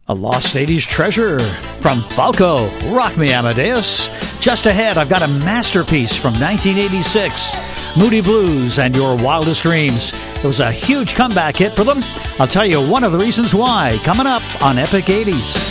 A lost 80s treasure from Falco. Rock me, Amadeus. Just ahead, I've got a masterpiece from 1986. Moody Blues and Your Wildest Dreams. It was a huge comeback hit for them. I'll tell you one of the reasons why, coming up on Epic 80s.